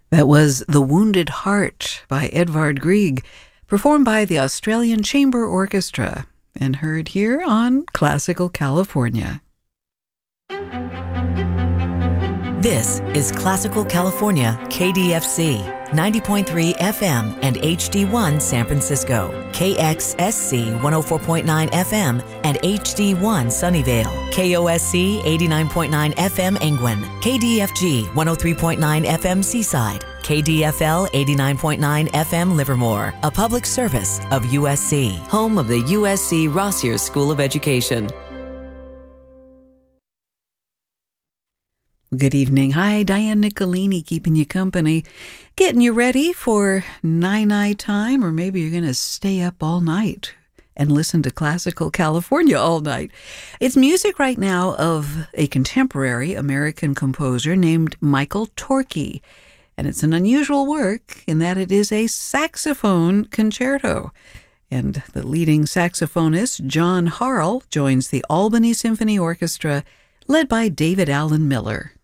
That was The Wounded Heart by Edvard Grieg, performed by the Australian Chamber Orchestra, and heard here on Classical California. This is Classical California, KDFC, 90.3 FM and HD1 San Francisco, KXSC 104.9 FM and HD1 Sunnyvale, KOSC 89.9 FM Angwin, KDFG 103.9 FM Seaside, KDFL 89.9 FM Livermore, a public service of USC, home of the USC Rossier School of Education. Good evening. Hi, Diane Nicolini keeping you company, getting you ready for night time, or maybe you're going to stay up all night and listen to Classical California all night. It's music right now of a contemporary American composer named Michael Torke, and it's an unusual work in that it is a saxophone concerto. And the leading saxophonist, John Harrell, joins the Albany Symphony Orchestra, led by David Allen Miller.